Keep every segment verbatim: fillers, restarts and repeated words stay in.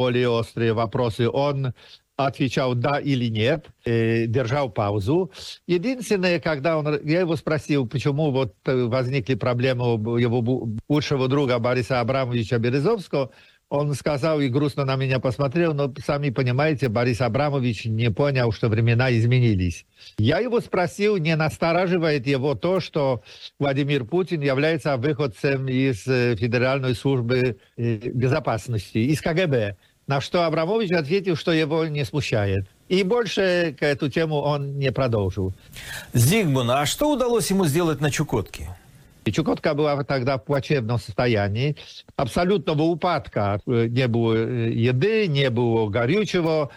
более острые вопросы, он отвечал да или нет, э, держал паузу. Единственное, когда он, я его спросил, почему вот возникли проблемы у его лучшего друга Бориса Абрамовича Березовского, он сказал и грустно на меня посмотрел, но сами понимаете, Борис Абрамович не понял, что времена изменились. Я его спросил, не настораживает его то, что Владимир Путин является выходцем из Федеральной службы безопасности, из КГБ. На что Абрамович ответил, что его не смущает. И больше к эту тему он не продолжил. Зигмун, а что удалось ему сделать на Чукотке? И Чукотка была тогда в плачевном состоянии. Абсолютного упадка. Не было еды, не было горючего,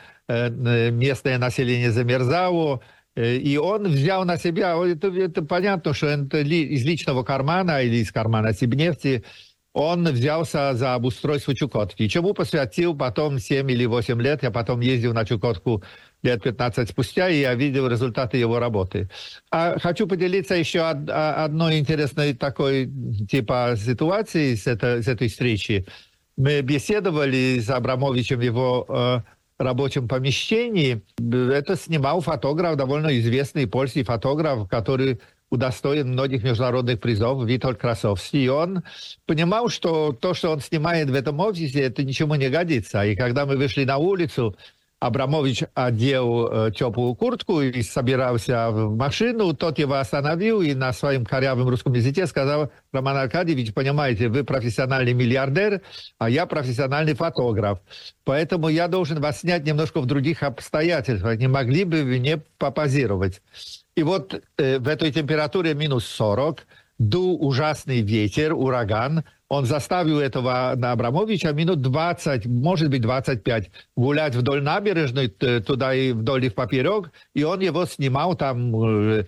местное население замерзало. И он взял на себя, это, это понятно, что это из личного кармана или из кармана Сибнефти, он взялся за обустройство Чукотки, чему посвятил потом семь или восемь лет. Я потом ездил на Чукотку лет пятнадцать спустя, и я видел результаты его работы. А хочу поделиться еще од, одной интересной такой типа ситуации с, это, с этой встречи. Мы беседовали с Абрамовичем в его э, рабочем помещении. Это снимал фотограф, довольно известный польский фотограф, который удостоен многих международных призов, Витольд Красовский. И он понимал, что то, что он снимает в этом офисе, это ничему не годится. И когда мы вышли на улицу, Абрамович одел э, теплую куртку и собирался в машину, тот его остановил и на своем корявом русском языке сказал: Роман Аркадьевич, понимаете, вы профессиональный миллиардер, а я профессиональный фотограф. Поэтому я должен вас снять немножко в других обстоятельствах. Не могли бы вы мне попозировать? И вот э, в этой температуре минус сорок дул ужасный ветер, ураган. Он заставил этого Абрамовича минут двадцать, может быть двадцать пять, гулять вдоль набережной, туда и вдоль и поперек. И он его снимал, там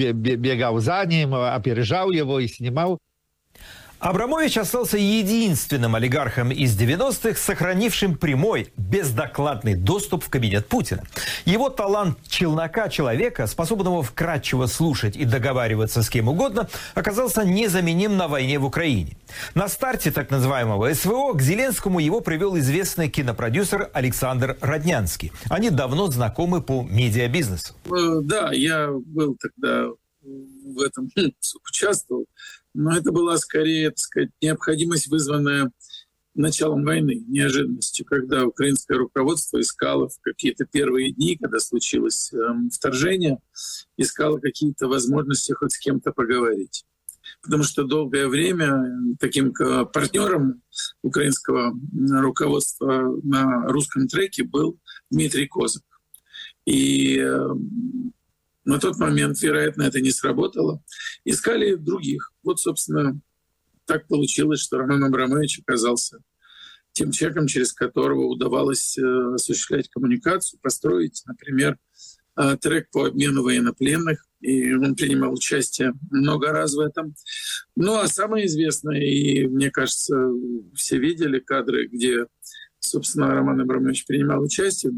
бегал за ним, опережал его и снимал. Абрамович остался единственным олигархом из девяностых, сохранившим прямой, бездокладный доступ в кабинет Путина. Его талант челнока-человека, способного вкратчиво слушать и договариваться с кем угодно, оказался незаменим на войне в Украине. На старте так называемого СВО к Зеленскому его привел известный кинопродюсер Александр Роднянский. Они давно знакомы по медиабизнесу. Да, я был тогда в этом, участвовал. Но это была скорее, так сказать, необходимость, вызванная началом войны, неожиданностью, когда украинское руководство искало в какие-то первые дни, когда случилось э, вторжение, искало какие-то возможности хоть с кем-то поговорить. Потому что долгое время таким партнером украинского руководства на русском треке был Дмитрий Козак. И э, на тот момент, вероятно, это не сработало. Искали других. Вот, собственно, так получилось, что Роман Абрамович оказался тем человеком, через которого удавалось э, осуществлять коммуникацию, построить, например, э, трек по обмену военнопленных. И он принимал участие много раз в этом. Ну, а самое известное, и, мне кажется, все видели кадры, где, собственно, Роман Абрамович принимал участие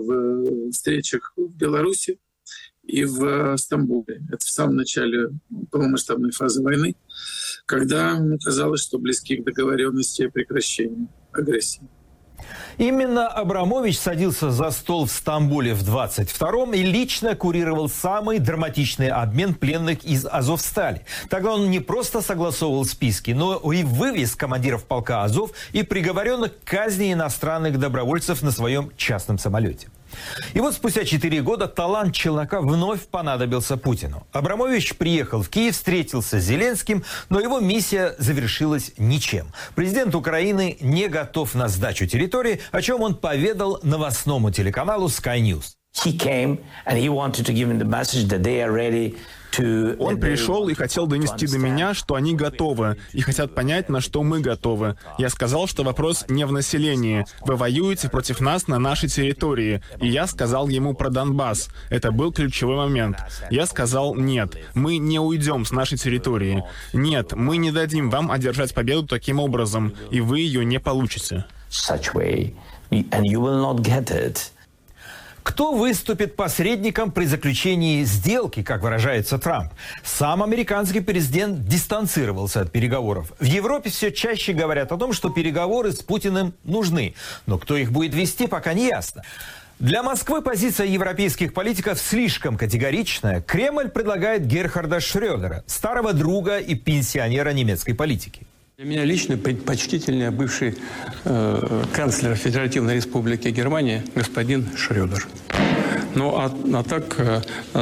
в встречах в Беларуси и в Стамбуле. Это в самом начале полномасштабной фазы войны, когда казалось, что близки к договоренности о прекращении агрессии. Именно Абрамович садился за стол в Стамбуле в двадцать втором и лично курировал самый драматичный обмен пленных из Азовстали. Тогда он не просто согласовывал списки, но и вывез командиров полка Азов и приговоренных к казни иностранных добровольцев на своем частном самолете. И вот спустя четыре года талант челнока вновь понадобился Путину. Абрамович приехал в Киев, встретился с Зеленским, но его миссия завершилась ничем. Президент Украины не готов на сдачу территории, о чем он поведал новостному телеканалу Sky News. Он пришел и хотел донести до меня, что они готовы, и хотят понять, на что мы готовы. Я сказал, что вопрос не в населении. Вы воюете против нас на нашей территории. И я сказал ему про Донбасс. Это был ключевой момент. Я сказал: нет, мы не уйдем с нашей территории. Нет, мы не дадим вам одержать победу таким образом, и вы ее не получите. Кто Кто выступит посредником при заключении сделки, как выражается Трамп? Сам американский президент дистанцировался от переговоров. В Европе все чаще говорят о том, что переговоры с Путиным нужны. Но кто их будет вести, пока не ясно. Для Москвы позиция европейских политиков слишком категоричная. Кремль предлагает Герхарда Шрёдера, старого друга и пенсионера немецкой политики. Для меня лично предпочтительнее бывший э, канцлер Федеративной Республики Германия господин Шрёдер. Ну, а, а так, э,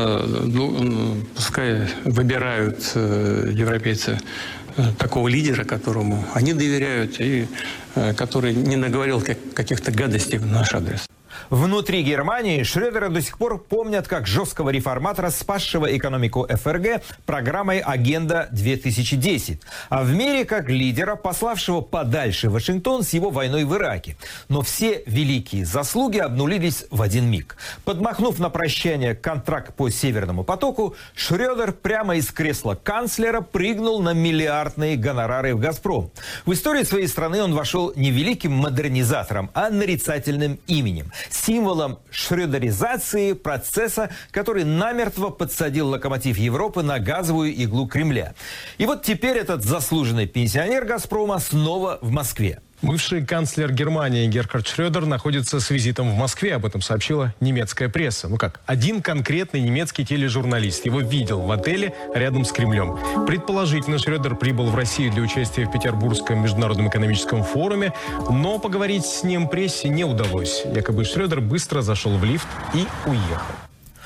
ну, пускай выбирают э, европейцы э, такого лидера, которому они доверяют, и э, который не наговорил как, каких-то гадостей в наш адрес. Внутри Германии Шрёдера до сих пор помнят как жесткого реформатора, спасшего экономику эф эр гэ программой «Агенда-две тысячи десять», а в мире как лидера, пославшего подальше Вашингтон с его войной в Ираке. Но все великие заслуги обнулились в один миг. Подмахнув на прощание контракт по Северному потоку, Шрёдер прямо из кресла канцлера прыгнул на миллиардные гонорары в «Газпром». В историю своей страны он вошел не великим модернизатором, а нарицательным именем. Символом шрёдеризации процесса, который намертво подсадил локомотив Европы на газовую иглу Кремля. И вот теперь этот заслуженный пенсионер «Газпрома» снова в Москве. Бывший канцлер Германии Герхард Шрёдер находится с визитом в Москве. Об этом сообщила немецкая пресса. Ну как, один конкретный немецкий тележурналист его видел в отеле рядом с Кремлем. Предположительно, Шрёдер прибыл в Россию для участия в Петербургском международном экономическом форуме, но поговорить с ним прессе не удалось. Якобы Шрёдер быстро зашел в лифт и уехал.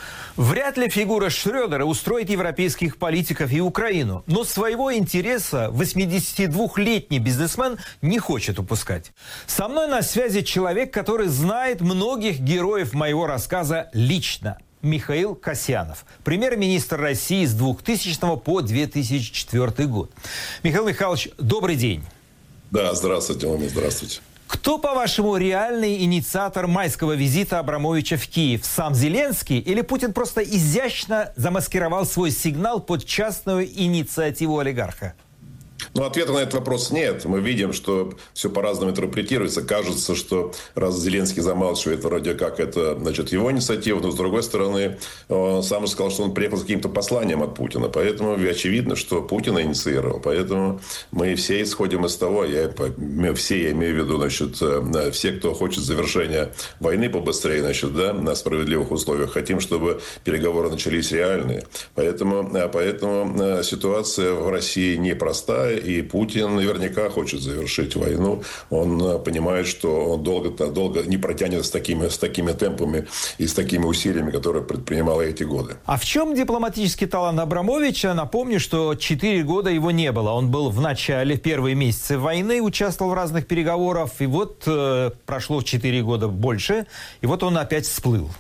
Вряд ли фигура Шрёдера устроит европейских политиков и Украину. Но своего интереса восьмидесятидвухлетний бизнесмен не хочет упускать. Со мной на связи человек, который знает многих героев моего рассказа лично. Михаил Касьянов, премьер-министр России с двухтысячного по две тысячи четвёртый год. Михаил Михайлович, добрый день. Да, здравствуйте, Мами, здравствуйте. Кто, по-вашему, реальный инициатор майского визита Абрамовича в Киев? Сам Зеленский или Путин просто изящно замаскировал свой сигнал под частную инициативу олигарха? Ну, ответа на этот вопрос нет. Мы видим, что все по-разному интерпретируется. Кажется, что раз Зеленский замалчивает, вроде как это, значит, его инициатива, но с другой стороны, он сам сказал, что он приехал с каким-то посланием от Путина. Поэтому очевидно, что Путин инициировал. Поэтому мы все исходим из того, я, мы все, я имею в виду, значит, все, кто хочет завершения войны побыстрее, значит, да, на справедливых условиях, хотим, чтобы переговоры начались реальные. Поэтому, поэтому ситуация в России непростая. И Путин наверняка хочет завершить войну. Он понимает, что он долго, долго не протянет с такими, с такими темпами и с такими усилиями, которые предпринимал эти годы. А в чем дипломатический талант Абрамовича? Напомню, что четыре года его не было. Он был в начале, в первые месяцы войны, участвовал в разных переговорах. И вот э, прошло четыре года больше, и вот он опять всплыл.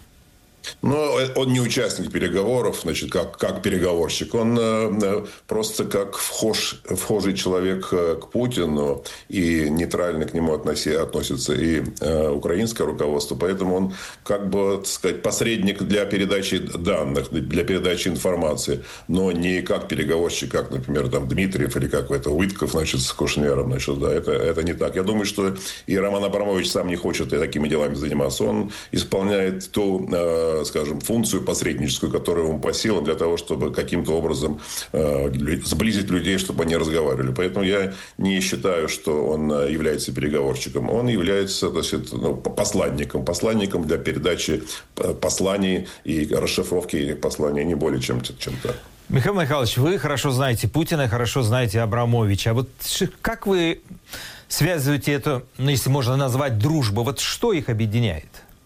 Но он не участник переговоров, значит, как, как переговорщик. Он э, просто как вхож, вхожий человек к Путину, и нейтрально к нему относи, относится и э, украинское руководство. Поэтому он, как бы, так сказать, посредник для передачи данных, для передачи информации, но не как переговорщик, как, например, там, Дмитриев или как это Уитков, значит, с Кушнером. Значит, да, это, это не так. Я думаю, что и Роман Абрамович сам не хочет такими делами заниматься. Он исполняет ту... Э, скажем, функцию посредническую, которая ему по силам для того, чтобы каким-то образом э, сблизить людей, чтобы они разговаривали. Поэтому я не считаю, что он является переговорщиком. Он является, то есть, ну, посланником. Посланником для передачи посланий и расшифровки этих посланий, не более чем, чем так. Михаил Михайлович, вы хорошо знаете Путина, хорошо знаете Абрамовича. А вот как вы связываете это, ну, если можно назвать, дружбу? Вот что их объединяет?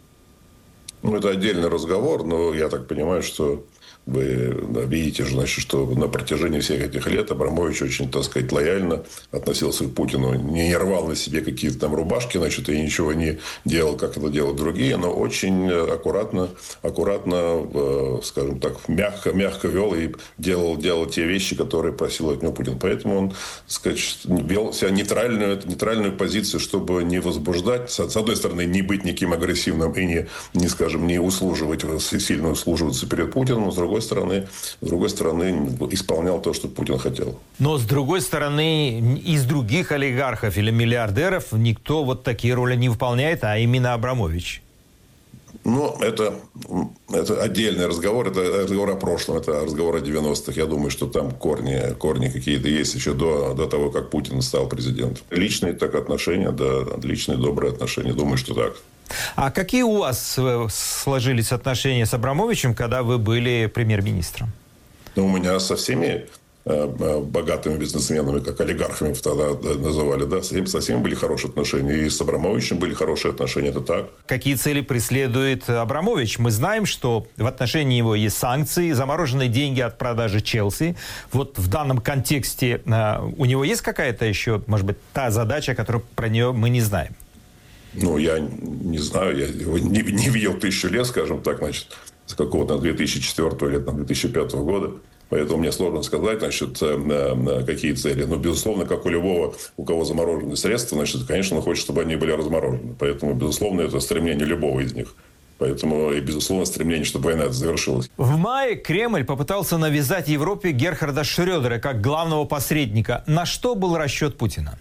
Ну, это отдельный разговор, но я так понимаю, что вы да, видите же, значит, что на протяжении всех этих лет Абрамович очень, так сказать, лояльно относился к Путину. Не, не рвал на себе какие-то там рубашки, значит, и ничего не делал, как это делают другие, но очень аккуратно, аккуратно, э, скажем так, мягко, мягко вел и делал, делал те вещи, которые просил от него Путин. Поэтому он, так сказать, вел себя нейтральную, нейтральную позицию, чтобы не возбуждать, с одной стороны, не быть никаким агрессивным и не, не скажем, не услуживать, сильно услуживаться перед Путиным, с другой С другой стороны, с другой стороны, исполнял то, что Путин хотел. Но с другой стороны, из других олигархов или миллиардеров никто вот такие роли не выполняет, а именно Абрамович. Ну, это, это отдельный разговор, это разговор о прошлом, это разговор о девяностых. Я думаю, что там корни, корни какие-то есть еще до, до того, как Путин стал президентом. Личные так отношения, да, личные добрые отношения, думаю, что так. А какие у вас сложились отношения с Абрамовичем, когда вы были премьер-министром? Ну, у меня со всеми богатыми бизнесменами, как олигархами тогда называли, да, со всеми были хорошие отношения. И с Абрамовичем были хорошие отношения, это так. Какие цели преследует Абрамович? Мы знаем, что в отношении него есть санкции, замороженные деньги от продажи Челси. Вот в данном контексте у него есть какая-то еще, может быть, та задача, которую про нее мы не знаем? Ну, я не знаю, я его не, не видел тысячу лет, скажем так, значит, с какого-то две тысячи четвёртого или две тысячи пятого года. Поэтому мне сложно сказать, значит, какие цели. Но, безусловно, как у любого, у кого замороженные средства, значит, конечно, он хочет, чтобы они были разморожены. Поэтому, безусловно, это стремление любого из них. Поэтому, и, безусловно, стремление, чтобы война завершилась. В мае Кремль попытался навязать Европе Герхарда Шрёдера как главного посредника. На что был расчет Путина?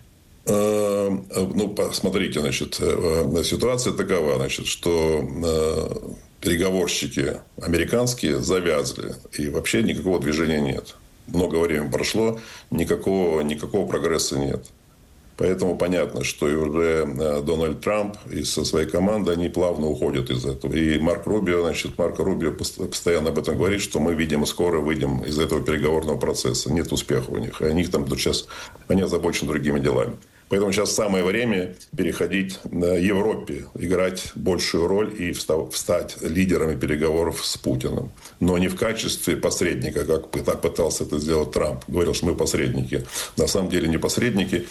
Ну, посмотрите, значит, ситуация такова, значит, что переговорщики американские завязли, и вообще никакого движения нет. Много времени прошло, никакого, никакого прогресса нет. Поэтому понятно, что и уже Дональд Трамп и со своей командой, они плавно уходят из этого. И Марк Рубио, значит, Марк Рубио постоянно об этом говорит, что мы, видимо, скоро выйдем из этого переговорного процесса. Нет успеха у них. И они там сейчас, они озабочены другими делами. Поэтому сейчас самое время переходить на Европе, играть большую роль и встать лидерами переговоров с Путиным. Но не в качестве посредника, как пытался это сделать Трамп. Говорил, что мы посредники. На самом деле не посредники.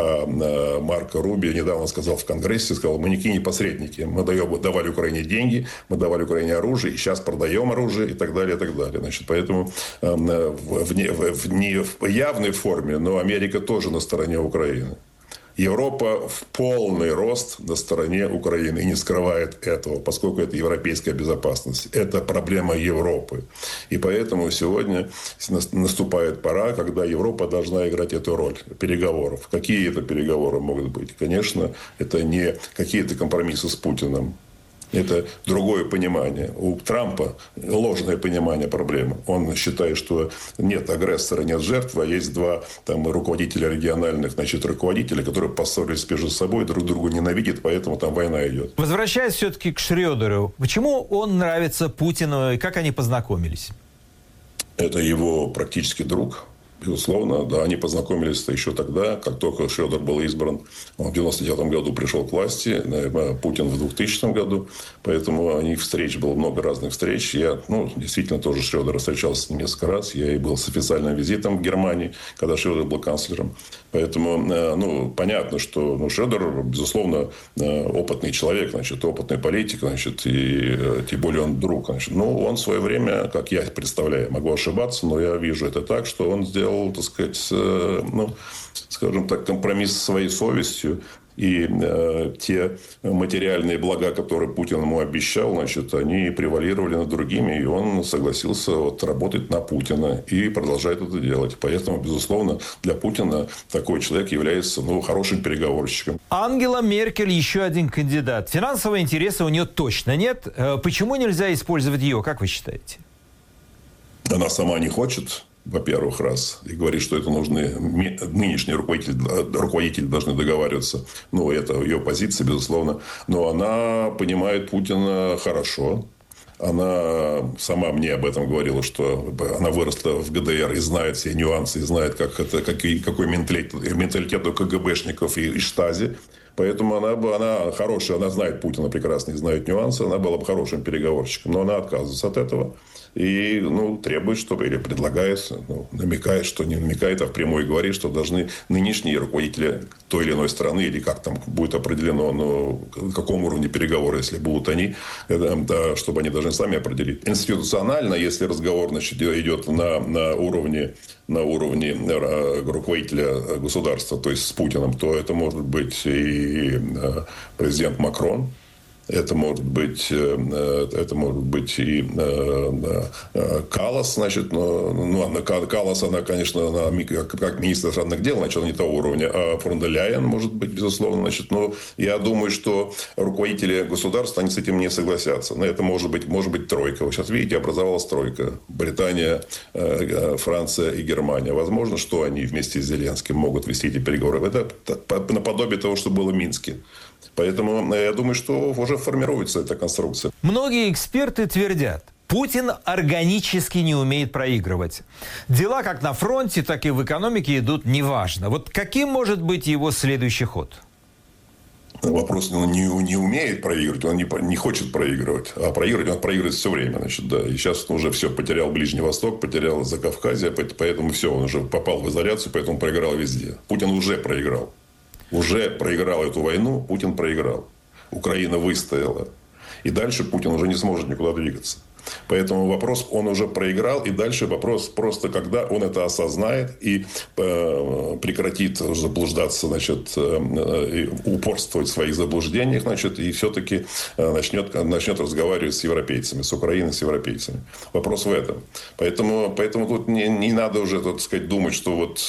А Марко Рубио недавно сказал в Конгрессе, сказал, мы никакие не посредники. Мы даем, давали Украине деньги, мы давали Украине оружие, и сейчас продаем оружие и так далее, и так далее. Значит, поэтому в, не, в, не в явной форме, но Америка тоже на стороне Украины. Европа в полный рост на стороне Украины и не скрывает этого, поскольку это европейская безопасность. Это проблема Европы. И поэтому сегодня наступает пора, когда Европа должна играть эту роль переговоров. Какие это переговоры могут быть? Конечно, это не какие-то компромиссы с Путиным. Это другое понимание. У Трампа ложное понимание проблемы. Он считает, что нет агрессора, нет жертвы, а есть два там, руководителя региональных, значит, руководителя, которые поссорились между собой, друг друга ненавидят, поэтому там война идет. Возвращаясь все-таки к Шрёдеру, почему он нравится Путину и как они познакомились? Это его практически друг. Безусловно, да, они познакомились еще тогда, как только Шрёдер был избран. Он в девяносто девятом году пришел к власти, Путин в двухтысячном году. Поэтому у них встреч, было много разных встреч. Я, ну, действительно, тоже Шрёдер встречался с ним несколько раз. Я и был с официальным визитом в Германии, когда Шрёдер был канцлером. Поэтому, ну, понятно, что ну, Шрёдер, безусловно, опытный человек, значит, опытный политик, значит, и тем более он друг. Значит. Ну, он в свое время, как я представляю, могу ошибаться, но я вижу это так, что он сделал, так сказать, ну, скажем так, компромисс со своей совестью. И э, те материальные блага, которые Путин ему обещал, значит, они превалировали над другими. И он согласился вот, работать на Путина и продолжает это делать. Поэтому, безусловно, для Путина такой человек является ну, хорошим переговорщиком. Ангела Меркель еще один кандидат. Финансового интереса у нее точно нет. Почему нельзя использовать ее, как вы считаете? Она сама не хочет. Во-первых, раз. И говорит, что это нужны нынешние руководители, руководители должны договариваться. Ну, это ее позиция, безусловно. Но она понимает Путина хорошо. Она сама мне об этом говорила, что она выросла в ГДР и знает все нюансы, и знает, как это, какой, какой менталитет, менталитет у КГБшников и, и Штази. Поэтому она, она хорошая, она знает Путина прекрасно и знает нюансы. Она была бы хорошим переговорщиком. Но она отказывается от этого. И ну, требует, чтобы, или предлагает, ну, намекает, что не намекает, а впрямую говорит, что должны нынешние руководители той или иной страны, или как там будет определено, ну, на каком уровне переговоры, если будут они, да, чтобы они должны сами определить. Институционально, если разговор значит, идет на, на, уровне, на уровне руководителя государства, то есть с Путиным, то это может быть и президент Макрон, это может быть, это может быть и Каллас, значит, но, ну, ладно, Каллас, она, конечно, она, как министр иностранных дел, начала не того уровня, а фон дер Ляйен, может быть, безусловно, значит, но я думаю, что руководители государств, они с этим не согласятся. Но это может быть, может быть тройка. Вы сейчас видите, образовалась тройка. Британия, Франция и Германия. Возможно, что они вместе с Зеленским могут вести эти переговоры. Это наподобие того, что было в Минске. Поэтому я думаю, что уже формируется эта конструкция. Многие эксперты твердят, Путин органически не умеет проигрывать. Дела как на фронте, так и в экономике идут неважно. Вот каким может быть его следующий ход? Вопрос, он не, не умеет проигрывать, он не, не хочет проигрывать. А проигрывать он проигрывает все время. Значит, да. И сейчас он уже все потерял Ближний Восток, потерял Закавказье, поэтому все, он уже попал в изоляцию, поэтому проиграл везде. Путин уже проиграл. Уже проиграл эту войну, Путин проиграл. Украина выстояла. И дальше Путин уже не сможет никуда двигаться. Поэтому вопрос, он уже проиграл, и дальше вопрос просто, когда он это осознает и э, прекратит заблуждаться, значит, э, упорствовать в своих заблуждениях, значит, и все-таки э, начнет, начнет разговаривать с европейцами, с Украиной, с европейцами. Вопрос в этом. Поэтому, поэтому тут не, не надо уже, так сказать, думать, что вот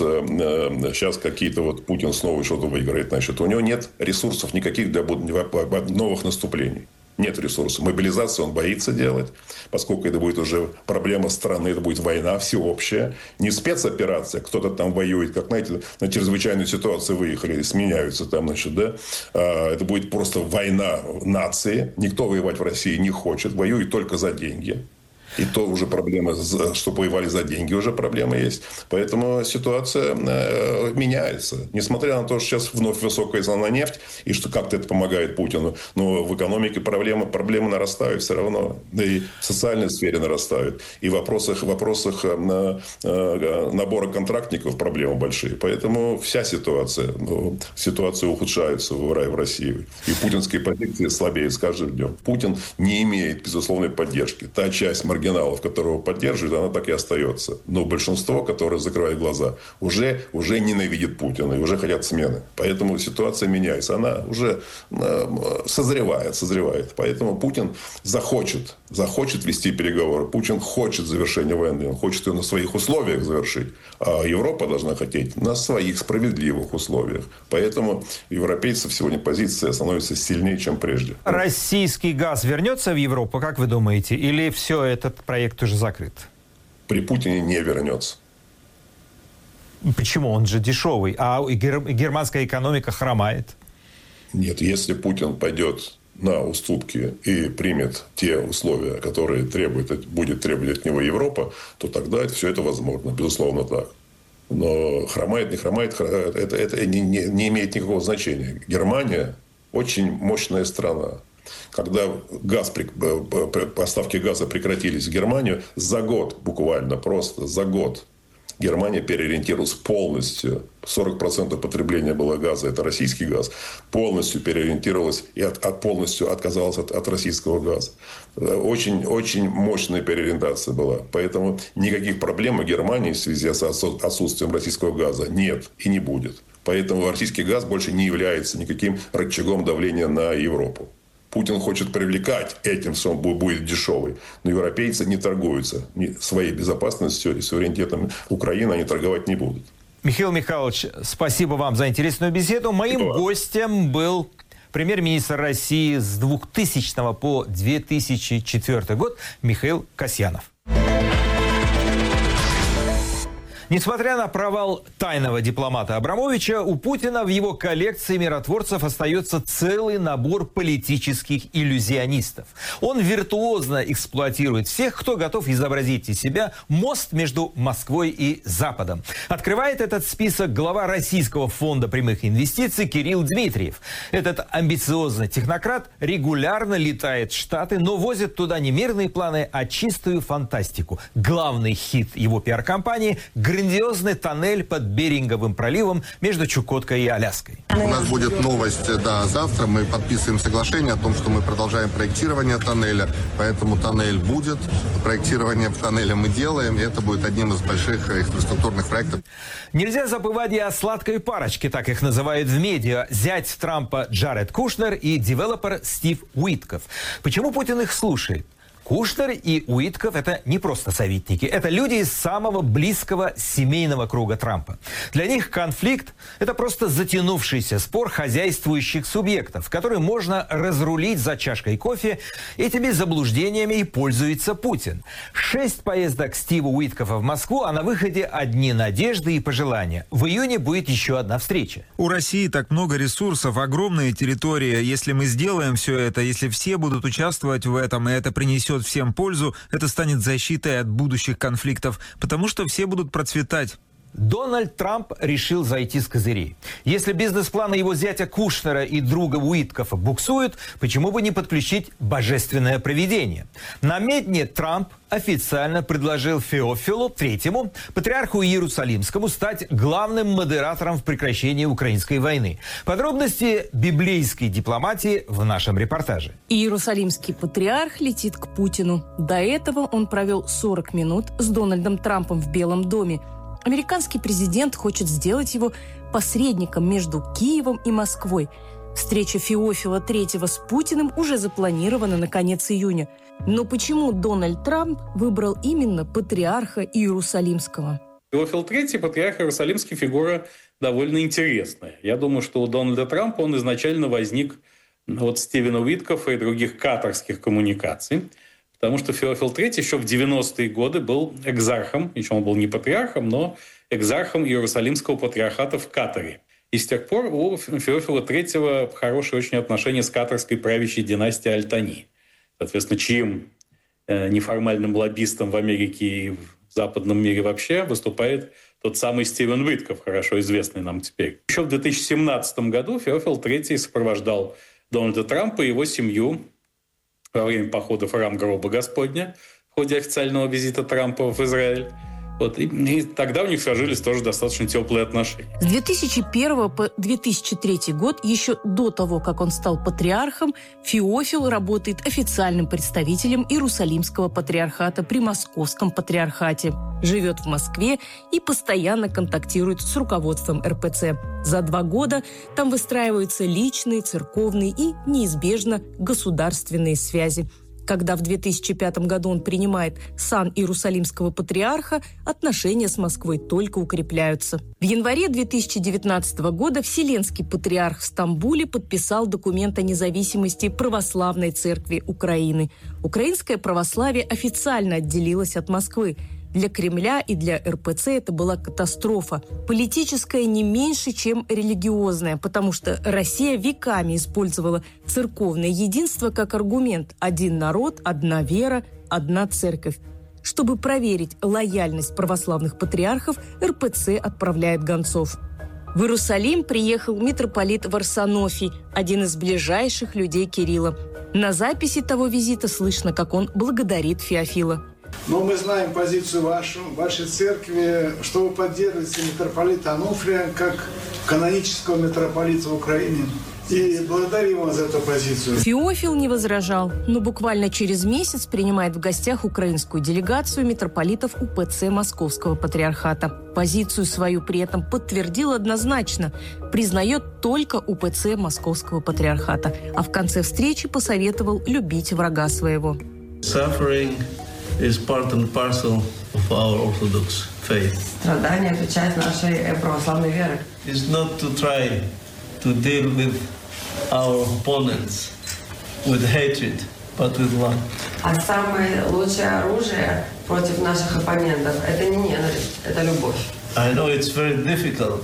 э, сейчас какие-то вот Путин снова что-то выиграет. Значит, у него нет ресурсов никаких для новых наступлений. Нет ресурсов. Мобилизацию он боится делать, поскольку это будет уже проблема страны, это будет война всеобщая. Не спецоперация, кто-то там воюет, как, знаете, на чрезвычайную ситуацию выехали, сменяются там, значит, да. Это будет просто война нации. Никто воевать в России не хочет, воюет только за деньги. И то уже проблема, что воевали за деньги, уже проблема есть. Поэтому ситуация э, меняется. Несмотря на то, что сейчас вновь высокая цена на нефть, и что как-то это помогает Путину, но в экономике проблемы, проблемы нарастают все равно. Да и в социальной сфере нарастают. И в вопросах, в вопросах э, э, набора контрактников проблемы большие. Поэтому вся ситуация, ну, ситуация ухудшается в, в России. И путинские позиции слабеют с каждым днем. Путин не имеет безусловной поддержки. Та часть маргиналов, которого поддерживают, она так и остается. Но большинство, которое закрывает глаза, уже, уже ненавидит Путина и уже хотят смены. Поэтому ситуация меняется. Она уже созревает, созревает. Поэтому Путин захочет, захочет вести переговоры. Путин хочет завершения войны. Он хочет ее на своих условиях завершить. А Европа должна хотеть на своих справедливых условиях. Поэтому европейцев сегодня позиция становится сильнее, чем прежде. Российский газ вернется в Европу, как вы думаете? Или все этот проект уже закрыт? При Путине не вернется. Почему? Он же дешевый, а гер- германская экономика хромает. Нет, если Путин пойдет на уступки и примет те условия, которые требует, будет требовать от него Европа, то тогда все это возможно, безусловно так. Но хромает, не хромает, это, это не, не, не имеет никакого значения. Германия очень мощная страна. Когда газ, поставки газа прекратились в Германию, за год, буквально просто за год, Германия переориентировалась полностью. сорок процентов потребления было газа, это российский газ. Полностью переориентировалась и от, от, полностью отказалась от, от российского газа. Очень, очень мощная переориентация была. Поэтому никаких проблем у Германии в связи с отсутствием российского газа нет и не будет. Поэтому российский газ больше не является никаким рычагом давления на Европу. Путин хочет привлекать этим, что он будет дешевый. Но европейцы не торгуются. Своей безопасностью и суверенитетом Украины они торговать не будут. Михаил Михайлович, спасибо вам за интересную беседу. Моим Спасибо. гостем был премьер-министр России с двухтысячного по две тысячи четвёртый год Михаил Касьянов. Несмотря на провал тайного дипломата Абрамовича, у Путина в его коллекции миротворцев остается целый набор политических иллюзионистов. Он виртуозно эксплуатирует всех, кто готов изобразить из себя мост между Москвой и Западом. Открывает этот список глава Российского фонда прямых инвестиций Кирилл Дмитриев. Этот амбициозный технократ регулярно летает в Штаты, но возит туда не мирные планы, а чистую фантастику. Главный хит его пиар-компании – грандиозный тоннель под Беринговым проливом между Чукоткой и Аляской. У нас будет новость, да, завтра мы подписываем соглашение о том, что мы продолжаем проектирование тоннеля, поэтому тоннель будет, проектирование тоннеля мы делаем, и это будет одним из больших инфраструктурных проектов. Нельзя забывать и о сладкой парочке, так их называют в медиа, зять Трампа Джаред Кушнер и девелопер Стив Уитков. Почему Путин их слушает? Кушнер и Уитков – это не просто советники, это люди из самого близкого семейного круга Трампа. Для них конфликт – это просто затянувшийся спор хозяйствующих субъектов, который можно разрулить за чашкой кофе. Этими заблуждениями и пользуется Путин. Шесть поездок Стива Уиткова в Москву, а на выходе одни надежды и пожелания. В июне будет еще одна встреча. У России так много ресурсов, огромная территория. Если мы сделаем все это, если все будут участвовать в этом, и это принесет всем пользу, это станет защитой от будущих конфликтов, потому что все будут процветать. Дональд Трамп решил зайти с козырей. Если бизнес-планы его зятя Кушнера и друга Уиткофа буксуют, почему бы не подключить божественное провидение? На медне Трамп официально предложил Феофилу Третьему, патриарху Иерусалимскому, стать главным модератором в прекращении украинской войны. Подробности библейской дипломатии в нашем репортаже. Иерусалимский патриарх летит к Путину. До этого он провел сорок минут с Дональдом Трампом в Белом доме. Американский президент хочет сделать его посредником между Киевом и Москвой. Встреча Феофила Третьего с Путиным уже запланирована на конец июня. Но почему Дональд Трамп выбрал именно патриарха Иерусалимского? Феофил Третий, патриарх Иерусалимский, фигура довольно интересная. Я думаю, что у Дональда Трампа он изначально возник от Стивена Уиткофа и других катарских коммуникаций. Потому что Феофил Третий еще в девяностые годы был экзархом, еще он был не патриархом, но экзархом Иерусалимского патриархата в Катаре. И с тех пор у Феофила Третьего хорошие очень отношения с катарской правящей династией Аль-Тани. Соответственно, чьим э, неформальным лоббистом в Америке и в западном мире вообще выступает тот самый Стивен Уиткоф, хорошо известный нам теперь. Еще в две тысячи семнадцатом году Феофил Третий сопровождал Дональда Трампа и его семью во время похода в храм гроба Господня в ходе официального визита Трампа в Израиль. Вот. И, и тогда у них сложились тоже достаточно теплые отношения. С две тысячи первого по две тысячи третий год, еще до того, как он стал патриархом, Феофил работает официальным представителем Иерусалимского патриархата при Московском патриархате. Живет в Москве и постоянно контактирует с руководством эр пэ цэ. За два года там выстраиваются личные, церковные и, неизбежно, государственные связи. Когда в две тысячи пятом году он принимает сан Иерусалимского патриарха, отношения с Москвой только укрепляются. В январе две тысячи девятнадцатого года Вселенский патриарх в Стамбуле подписал документ о независимости православной церкви Украины. Украинское православие официально отделилось от Москвы. Для Кремля и для эр пэ цэ это была катастрофа. Политическая не меньше, чем религиозная, потому что Россия веками использовала церковное единство как аргумент: один народ, одна вера, одна церковь. Чтобы проверить лояльность православных патриархов, эр пэ цэ отправляет гонцов. В Иерусалим приехал митрополит Варсонофий, один из ближайших людей Кирилла. На записи того визита слышно, как он благодарит Феофила. Но мы знаем позицию вашу, вашей церкви, что вы поддерживаете митрополита Ануфрия как канонического митрополита в Украине. И благодарим вас за эту позицию. Феофил не возражал, но буквально через месяц принимает в гостях украинскую делегацию митрополитов у пэ цэ Московского патриархата. Позицию свою при этом подтвердил однозначно. Признает только у пэ цэ Московского патриархата. А в конце встречи посоветовал любить врага своего. Suffering is part and parcel of our Orthodox faith. Страдание – это часть нашей православной веры. It's not to try to deal with our opponents with hatred, but with love. А самое лучшее оружие против наших оппонентов – это не ненависть, это любовь. I know it's very difficult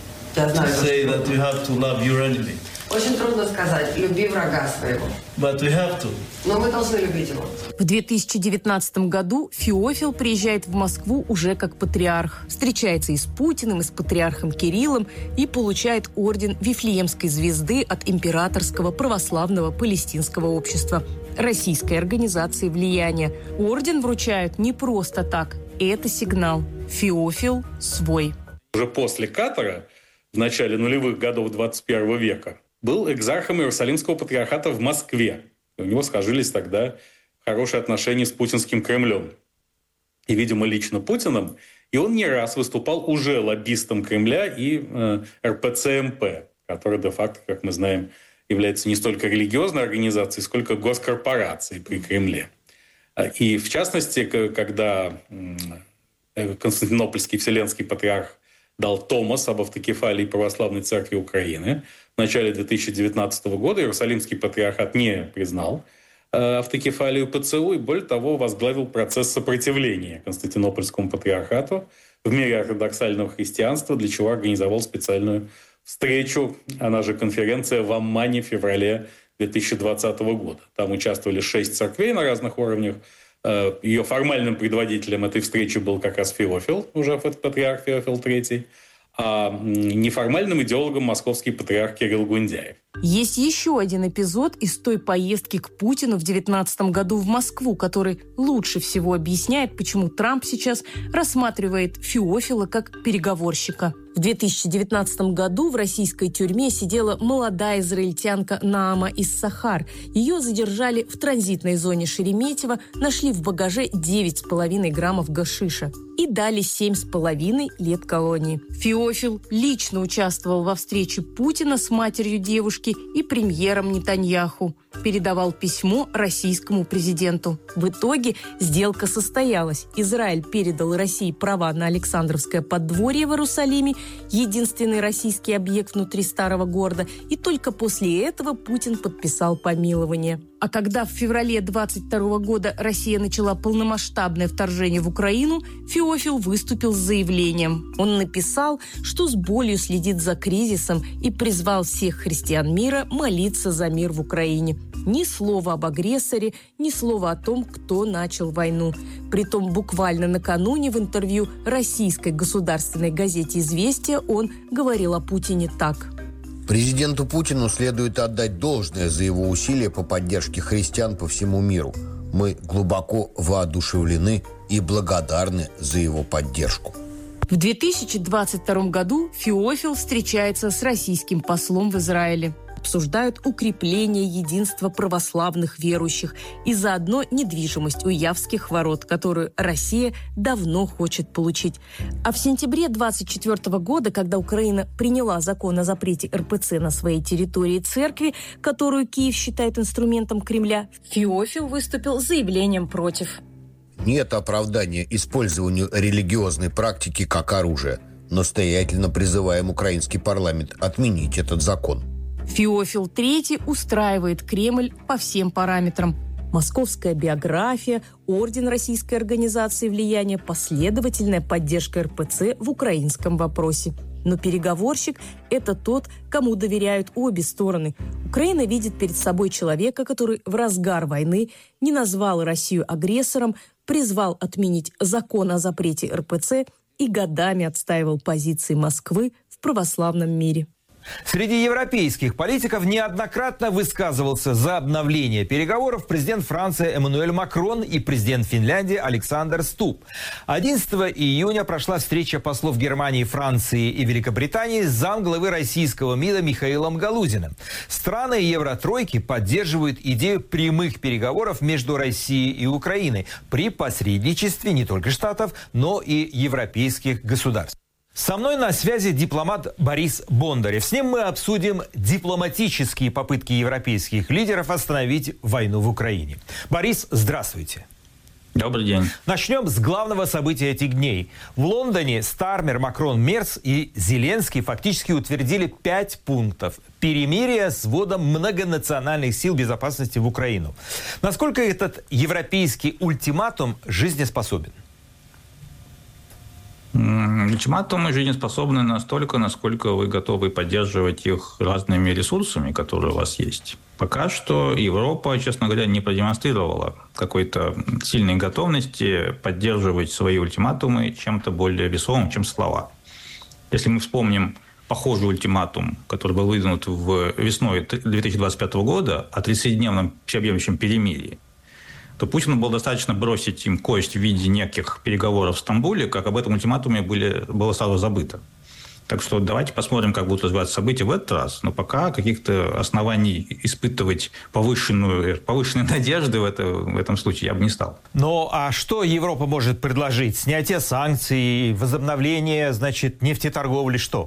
Я знаю, to say that you have to love your enemy. Очень трудно сказать «люби врага своего». But we have to. Но мы должны любить его. В две тысячи девятнадцатом году Феофил приезжает в Москву уже как патриарх. Встречается и с Путиным, и с патриархом Кириллом и получает орден Вифлеемской звезды от Императорского православного палестинского общества, российской организации влияния. Орден вручают не просто так. это сигнал. Феофил свой. Уже после Катара, в начале нулевых годов двадцать первого века, был экзархом Иерусалимского патриархата в Москве. У него сложились тогда хорошие отношения с путинским Кремлем. И, видимо, лично Путиным. И он не раз выступал уже лоббистом Кремля и э, эр пэ цэ эм пэ, который де-факто, как мы знаем, является не столько религиозной организацией, сколько госкорпорацией при Кремле. И, в частности, когда Константинопольский Вселенский патриарх дал томос об автокефалии Православной Церкви Украины в начале две тысячи девятнадцатого года, Иерусалимский патриархат не признал автокефалию пэ цэ у и, более того, возглавил процесс сопротивления Константинопольскому патриархату в мире ортодоксального христианства, для чего организовал специальную встречу, она же конференция в Аммане в феврале две тысячи двадцатого года. Там участвовали шесть церквей на разных уровнях. Ее формальным предводителем этой встречи был как раз Феофил, уже патриарх Феофил третий, а неформальным идеологом московский патриарх Кирилл Гундяев. Есть еще один эпизод из той поездки к Путину в девятнадцатом году в Москву, который лучше всего объясняет, почему Трамп сейчас рассматривает Феофила как переговорщика. В две тысячи девятнадцатом году в российской тюрьме сидела молодая израильтянка Наама из Сахар. Ее задержали в транзитной зоне Шереметьево, нашли в багаже девять с половиной граммов гашиша и дали семь с половиной лет колонии. Феофил лично участвовал во встрече Путина с матерью девушки и премьером Нетаньяху. Передавал письмо российскому президенту. В итоге сделка состоялась. Израиль передал России права на Александровское подворье в Иерусалиме, единственный российский объект внутри старого города, и только после этого Путин подписал помилование. А когда в феврале двадцать второго года Россия начала полномасштабное вторжение в Украину, Феофил выступил с заявлением. Он написал, что с болью следит за кризисом и призвал всех христиан мира молиться за мир в Украине. Ни слова об агрессоре, ни слова о том, кто начал войну. Притом буквально накануне в интервью российской государственной газете «Известия» он говорил о Путине так. Президенту Путину следует отдать должное за его усилия по поддержке христиан по всему миру. Мы глубоко воодушевлены и благодарны за его поддержку. В две тысячи двадцать втором году Феофил встречается с российским послом в Израиле. Обсуждают укрепление единства православных верующих и заодно недвижимость у Явских ворот, которую Россия давно хочет получить. А в сентябре двадцать четвёртого года, когда Украина приняла закон о запрете эр пэ цэ на своей территории церкви, которую Киев считает инструментом Кремля, Феофил выступил с заявлением против. Нет оправдания использованию религиозной практики как оружия. Настоятельно призываем украинский парламент отменить этот закон. Феофил третий устраивает Кремль по всем параметрам. Московская биография, орден российской организации влияния, последовательная поддержка эр пэ цэ в украинском вопросе. Но переговорщик – это тот, кому доверяют обе стороны. Украина видит перед собой человека, который в разгар войны не назвал Россию агрессором, призвал отменить закон о запрете эр пэ цэ и годами отстаивал позиции Москвы в православном мире. Среди европейских политиков неоднократно высказывался за обновление переговоров президент Франции Эммануэль Макрон и президент Финляндии Александр Стуб. одиннадцатого июня прошла встреча послов Германии, Франции и Великобритании с замглавы российского МИДа Михаилом Галузиным. Страны Евротройки поддерживают идею прямых переговоров между Россией и Украиной при посредничестве не только Штатов, но и европейских государств. Со мной на связи дипломат Борис Бондарев. С ним мы обсудим дипломатические попытки европейских лидеров остановить войну в Украине. Борис, здравствуйте. Добрый день. Начнем с главного события этих дней. В Лондоне Стармер, Макрон, Мерц и Зеленский фактически утвердили пять пунктов перемирия с вводом многонациональных сил безопасности в Украину. Насколько этот европейский ультиматум жизнеспособен? Ультиматумы жизнеспособны настолько, насколько вы готовы поддерживать их разными ресурсами, которые у вас есть. Пока что Европа, честно говоря, не продемонстрировала какой-то сильной готовности поддерживать свои ультиматумы чем-то более весомым, чем слова. Если мы вспомним похожий ультиматум, который был выдвинут в весной две тысячи двадцать пятого года о тридцатидневном всеобъемлющем перемирии, то Путину было достаточно бросить им кость в виде неких переговоров в Стамбуле, как об этом ультиматуме были, было сразу забыто. Так что давайте посмотрим, как будут развиваться события в этот раз. Но пока каких-то оснований испытывать повышенную, повышенные надежды в, это, в этом случае я бы не стал. Ну, а что Европа может предложить? Снятие санкций, возобновление, значит, нефтеторговли, что?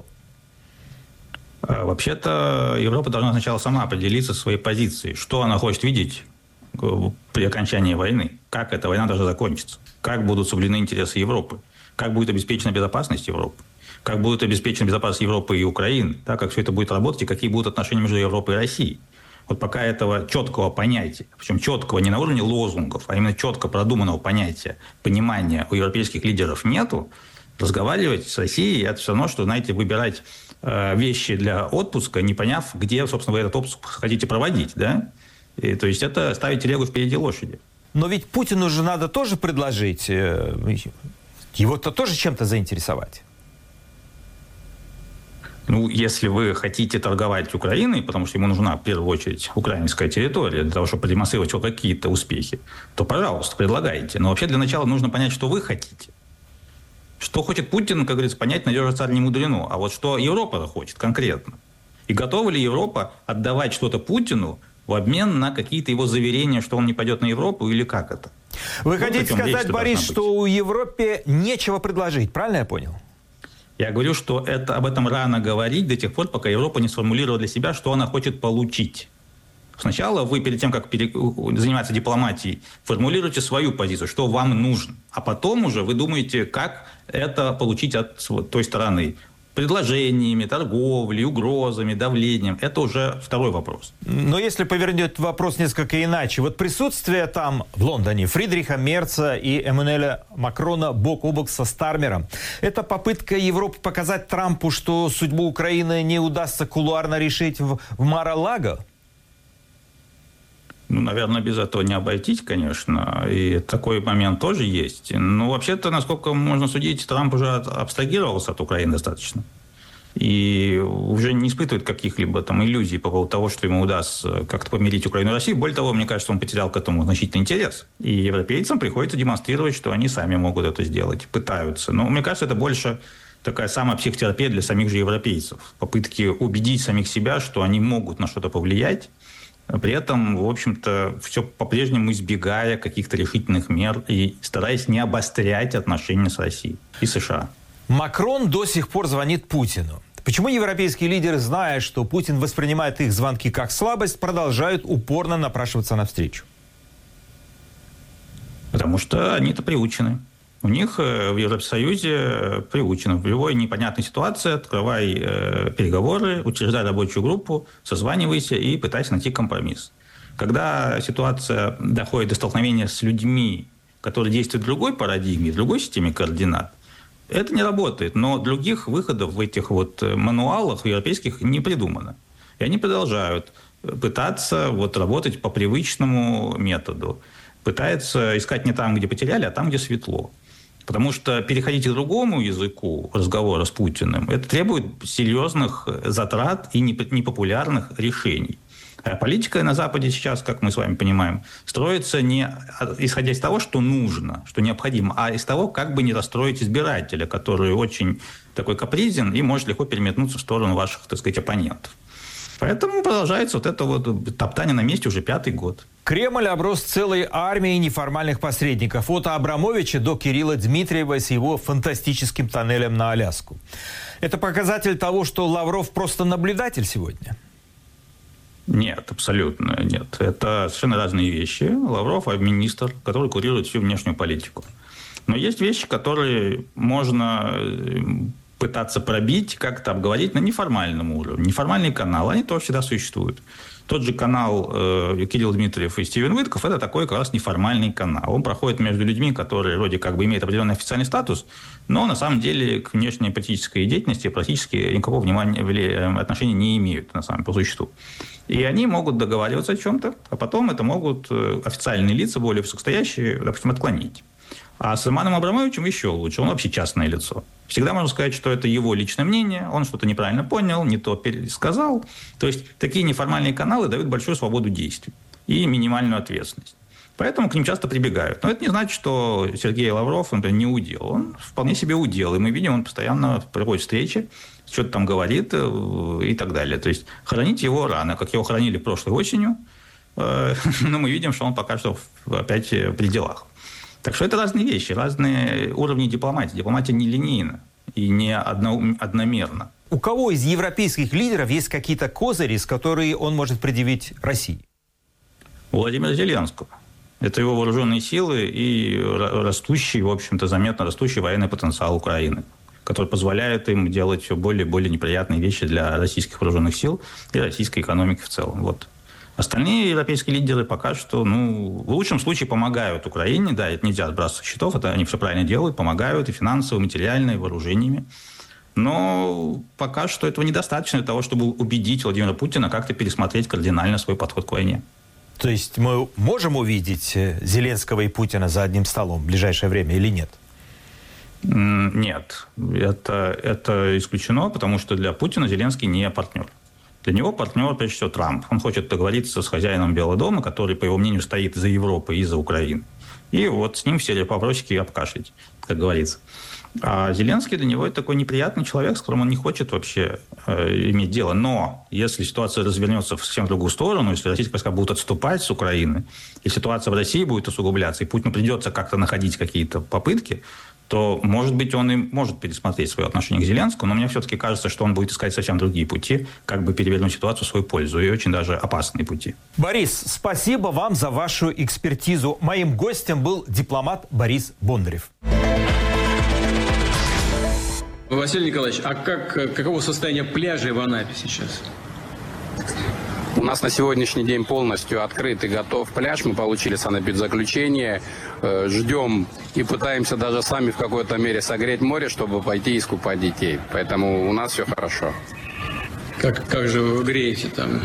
Вообще-то Европа должна сначала сама определиться со своей позицией. Что она хочет видеть при окончании войны? Как эта война должна закончиться? Как будут соблюдены интересы Европы? Как будет обеспечена безопасность Европы? Как будет обеспечена безопасность Европы и Украины? Да, как все это будет работать и какие будут отношения между Европой и Россией? Вот пока этого четкого понятия, причем четкого не на уровне лозунгов, а именно четко продуманного понятия, понимания у европейских лидеров нету, разговаривать с Россией – это все равно, что, знаете, выбирать э, вещи для отпуска, не поняв, где, собственно, вы этот отпуск хотите проводить. Да? И, то есть это ставить телегу впереди лошади. Но ведь Путину же надо тоже предложить, э, его-то тоже чем-то заинтересовать. Ну, если вы хотите торговать Украиной, потому что ему нужна, в первую очередь, украинская территория для того, чтобы продемонстрировать хоть какие-то успехи, то, пожалуйста, предлагайте. Но вообще для начала нужно понять, что вы хотите. Что хочет Путин, как говорится, понять надежный царь не мудрено. А вот что Европа хочет конкретно. И готова ли Европа отдавать что-то Путину в обмен на какие-то его заверения, что он не пойдет на Европу, или как это? Вы вот хотите сказать, Борис, что у Европе нечего предложить, правильно я понял? Я говорю, что это, об этом рано говорить до тех пор, пока Европа не сформулировала для себя, что она хочет получить. Сначала вы, перед тем, как пере... заниматься дипломатией, формулируете свою позицию, что вам нужно. А потом уже вы думаете, как это получить от той стороны. Предложениями, торговлей, угрозами, давлением. Это уже второй вопрос. Но если повернет вопрос несколько иначе. Вот присутствие там, в Лондоне, Фридриха Мерца и Эммануэля Макрона бок о бок со Стармером, это попытка Европы показать Трампу, что судьбу Украины не удастся кулуарно решить в, в Мар-а-Лаго? Ну, наверное, без этого не обойтись, конечно. И такой момент тоже есть. Но вообще-то, насколько можно судить, Трамп уже абстрагировался от Украины достаточно. И уже не испытывает каких-либо там иллюзий по поводу того, что ему удастся как-то помирить Украину и Россию. Более того, мне кажется, он потерял к этому значительный интерес. И европейцам приходится демонстрировать, что они сами могут это сделать, пытаются. Но мне кажется, это больше такая самая психотерапия для самих же европейцев. Попытки убедить самих себя, что они могут на что-то повлиять. При этом, в общем-то, все по-прежнему избегая каких-то решительных мер и стараясь не обострять отношения с Россией и США. Макрон до сих пор звонит Путину. Почему европейские лидеры, зная, что Путин воспринимает их звонки как слабость, продолжают упорно напрашиваться на встречу? Потому что они-то приучены. У них в Евросоюзе приучено. В любой непонятной ситуации открывай э, переговоры, учреждай рабочую группу, созванивайся и пытайся найти компромисс. Когда ситуация доходит до столкновения с людьми, которые действуют в другой парадигме, в другой системе координат, это не работает. Но других выходов в этих вот мануалах европейских не придумано. И они продолжают пытаться вот работать по привычному методу. Пытаются искать не там, где потеряли, а там, где светло. Потому что переходить к другому языку разговора с Путиным, это требует серьезных затрат и непопулярных решений. А политика на Западе сейчас, как мы с вами понимаем, строится не исходя из того, что нужно, что необходимо, а из того, как бы не расстроить избирателя, который очень такой капризен и может легко переметнуться в сторону ваших, так сказать, оппонентов. Поэтому продолжается вот это вот топтание на месте уже пятый год. Кремль оброс целой армией неформальных посредников. От Абрамовича до Кирилла Дмитриева с его фантастическим тоннелем на Аляску. Это показатель того, что Лавров просто наблюдатель сегодня? Нет, абсолютно нет. Это совершенно разные вещи. Лавров – министр, который курирует всю внешнюю политику. Но есть вещи, которые можно пытаться пробить, как-то обговорить на неформальном уровне. Неформальные каналы, они тоже всегда существуют. Тот же канал э, Кирилл Дмитриев и Стивен Уитков – это такой как раз неформальный канал. Он проходит между людьми, которые вроде как бы имеют определенный официальный статус, но на самом деле к внешней политической деятельности практически никакого внимания, отношения не имеют на самом по существу. И они могут договариваться о чем-то, а потом это могут официальные лица, более высокостоящие, допустим, отклонить. А с Романом Абрамовичем еще лучше. Он вообще частное лицо. Всегда можно сказать, что это его личное мнение, он что-то неправильно понял, не то пересказал. То есть такие неформальные каналы дают большую свободу действий и минимальную ответственность. Поэтому к ним часто прибегают. Но это не значит, что Сергей Лавров, например, не удел. Он вполне себе удел. И мы видим, он постоянно проводит встречи, что-то там говорит и так далее. То есть хоронить его рано, как его хоронили прошлой осенью. Но мы видим, что он пока что опять при делах. Так что это разные вещи, разные уровни дипломатии. Дипломатия не линейна и не одно, одномерна. У кого из европейских лидеров есть какие-то козыри, с которые он может предъявить России? У Владимира Зеленского. Это его вооруженные силы и растущий, в общем-то, заметно растущий военный потенциал Украины, который позволяет им делать все более и более неприятные вещи для российских вооруженных сил и российской экономики в целом. Вот. Остальные европейские лидеры пока что, ну, в лучшем случае помогают Украине, да, это нельзя сбрасывать со счетов, это они все правильно делают, помогают и финансово, и материально, и вооружениями. Но пока что этого недостаточно для того, чтобы убедить Владимира Путина как-то пересмотреть кардинально свой подход к войне. То есть мы можем увидеть Зеленского и Путина за одним столом в ближайшее время или нет? Нет, это, это исключено, потому что для Путина Зеленский не партнер. Для него партнер, прежде всего, Трамп. Он хочет договориться с хозяином Белого дома, который, по его мнению, стоит за Европой и за Украиной. И вот с ним все вопросики обкашлять, как говорится. А Зеленский для него это такой неприятный человек, с которым он не хочет вообще э, иметь дело. Но если ситуация развернется в совсем другую сторону, если российские войска будут отступать с Украины, и ситуация в России будет усугубляться, и Путину придется как-то находить какие-то попытки, то, может быть, он и может пересмотреть свое отношение к Зеленскому, но мне все-таки кажется, что он будет искать совсем другие пути, как бы перевернуть ситуацию в свою пользу, и очень даже опасные пути. Борис, спасибо вам за вашу экспертизу. Моим гостем был дипломат Борис Бондарев. Василий Николаевич, а как, каково состояние пляжей в Анапе сейчас? У нас на сегодняшний день полностью открыт и готов пляж. Мы получили санэпидзаключение. Ждем и пытаемся даже сами в какой-то мере согреть море, чтобы пойти искупать детей. Поэтому у нас все хорошо. Как, как же вы греете там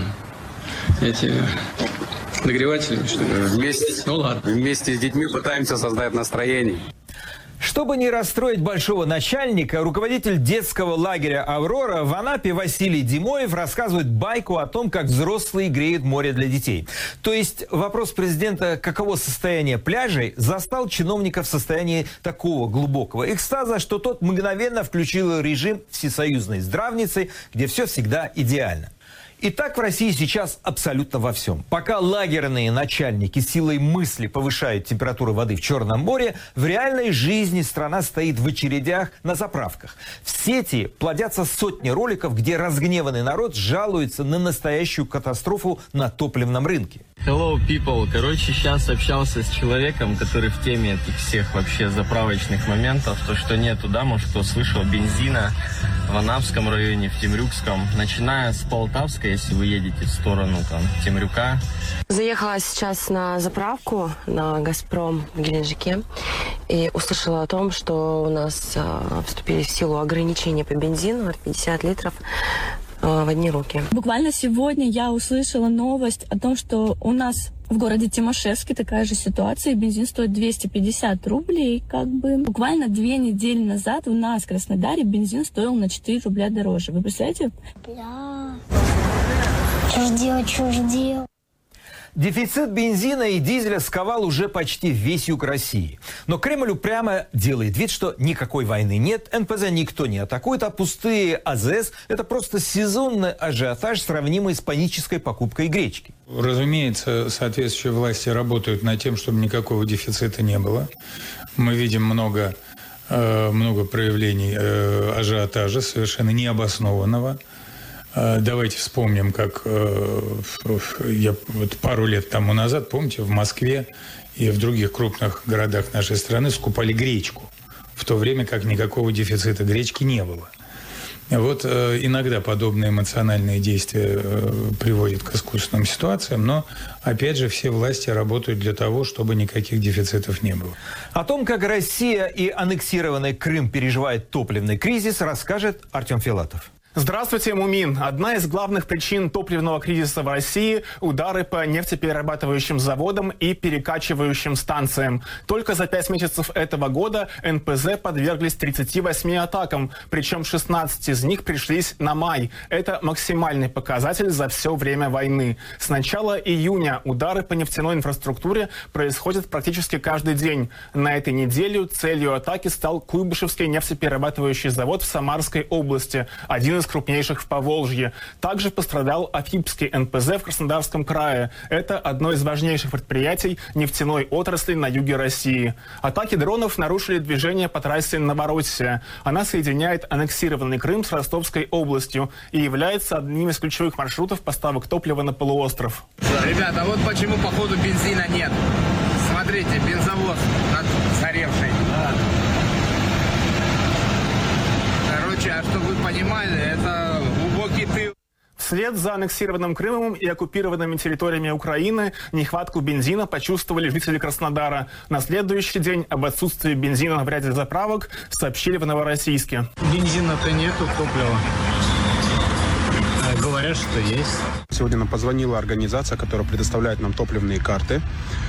эти нагреватели? Что ли? Вместе, ну, ладно. Вместе с детьми пытаемся создать настроение. Чтобы не расстроить большого начальника, руководитель детского лагеря «Аврора» в Анапе Василий Димоев рассказывает байку о том, как взрослые греют море для детей. То есть вопрос президента, каково состояние пляжей, застал чиновника в состоянии такого глубокого экстаза, что тот мгновенно включил режим всесоюзной здравницы, где все всегда идеально. И так в России сейчас абсолютно во всем. Пока лагерные начальники силой мысли повышают температуру воды в Черном море, в реальной жизни страна стоит в очередях на заправках. В сети плодятся сотни роликов, где разгневанный народ жалуется на настоящую катастрофу на топливном рынке. Hello, people. Короче, сейчас общался с человеком, который в теме этих всех вообще заправочных моментов. То, что нету, да, может, кто слышал, бензина в Анапском районе, в Темрюкском. Начиная с Полтавской, если вы едете в сторону там Темрюка. Заехала сейчас на заправку на «Газпром» в Геленджике и услышала о том, что у нас э, вступили в силу ограничения по бензину от пятьдесят литров в одни руки. Буквально сегодня я услышала новость о том, что у нас в городе Тимашевске такая же ситуация. Бензин стоит двести пятьдесят рублей. Как бы буквально две недели назад у нас в Краснодаре бензин стоил на четыре рубля дороже. Вы представляете? Да. Что ж делать, что ж делать? Дефицит бензина и дизеля сковал уже почти весь юг России. Но Кремль упрямо делает вид, что никакой войны нет, эн пэ зэ никто не атакует, а пустые а зэ эс – это просто сезонный ажиотаж, сравнимый с панической покупкой гречки. Разумеется, соответствующие власти работают над тем, чтобы никакого дефицита не было. Мы видим много, много проявлений ажиотажа, совершенно необоснованного. Давайте вспомним, как я вот пару лет тому назад, помните, в Москве и в других крупных городах нашей страны скупали гречку, в то время как никакого дефицита гречки не было. Вот иногда подобные эмоциональные действия приводят к искусственным ситуациям, но, опять же, все власти работают для того, чтобы никаких дефицитов не было. О том, как Россия и аннексированный Крым переживают топливный кризис, расскажет Артем Филатов. Здравствуйте, Мумин. Одна из главных причин топливного кризиса в России – удары по нефтеперерабатывающим заводам и перекачивающим станциям. Только за пять месяцев этого года эн пэ зэ подверглись тридцати восьми атакам, причем шестнадцать из них пришлись на май. Это максимальный показатель за все время войны. С начала июня удары по нефтяной инфраструктуре происходят практически каждый день. На этой неделе целью атаки стал Куйбышевский нефтеперерабатывающий завод в Самарской области, один из крупнейших в Поволжье. Также пострадал Афипский эн пэ зэ в Краснодарском крае. Это одно из важнейших предприятий нефтяной отрасли на юге России. Атаки дронов нарушили движение по трассе Новороссия. Она соединяет аннексированный Крым с Ростовской областью и является одним из ключевых маршрутов поставок топлива на полуостров. Ребята, вот почему, походу, бензина нет. Смотрите, бензовоз над сгоревший. Короче, а чтобы вы понимали, это глубокий тыл. Вслед за аннексированным Крымом и оккупированными территориями Украины нехватку бензина почувствовали жители Краснодара. На следующий день об отсутствии бензина в ряде заправок сообщили в Новороссийске. Бензина-то нету, топлива. Говорят, что есть. Сегодня нам позвонила организация, которая предоставляет нам топливные карты.